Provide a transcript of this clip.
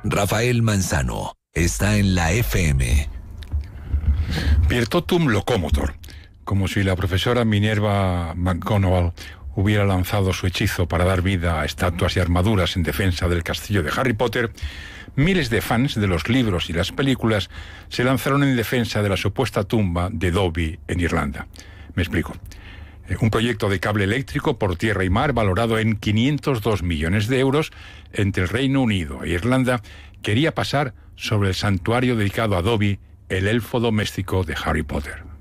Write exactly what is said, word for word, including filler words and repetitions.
Rafael Manzano está en la F M. Virtotum locomotor, como si la profesora Minerva McGonagall hubiera lanzado su hechizo para dar vida a estatuas y armaduras en defensa del castillo de Harry Potter. Miles de fans de los libros y las películas se lanzaron en defensa de la supuesta tumba de Dobby en Irlanda. Me explico. Un proyecto de cable eléctrico por tierra y mar valorado en quinientos dos millones de euros entre el Reino Unido e Irlanda quería pasar sobre el santuario dedicado a Dobby, el elfo doméstico de Harry Potter.